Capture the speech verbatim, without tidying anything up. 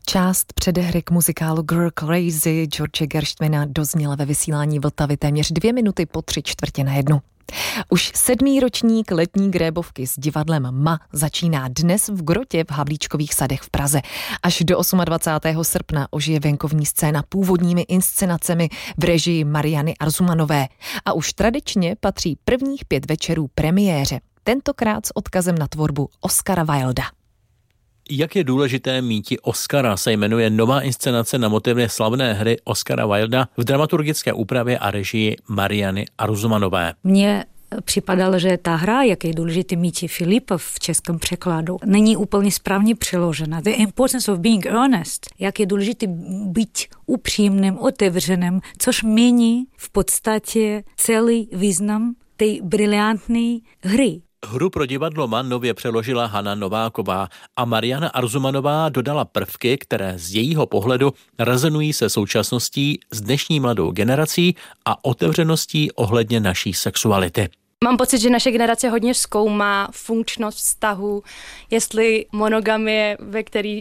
Část předehry k muzikálu Girl Crazy George Gershwina dozněla ve vysílání Vltavy téměř dvě minuty po tři čtvrtě na jednu. Už sedmý ročník letní grébovky s divadlem Ma začíná dnes v Grotě v Havlíčkových sadech v Praze. Až do dvacátého osmého srpna ožije venkovní scéna původními inscenacemi v režii Mariany Arzumanové a už tradičně patří prvních pět večerů premiéře, tentokrát s odkazem na tvorbu Oscara Wilda. Jak je důležité míti Oscara, se jmenuje nová inscenace na motivy slavné hry Oscara Wilda v dramaturgické úpravě a režii Mariany Arzumanové. Mně připadalo, že ta hra, jak je důležitý míti Filipov v českém překladu, není úplně správně přeložena. The importance of being honest, jak je důležité být upřímným, otevřeným, což mění v podstatě celý význam té briliantní hry. Hru pro divadlo Ma nově přeložila Hana Nováková a Mariana Arzumanová dodala prvky, které z jejího pohledu rezonují se současností, s dnešní mladou generací a otevřeností ohledně naší sexuality. Mám pocit, že naše generace hodně zkoumá funkčnost vztahu, jestli monogamie, ve který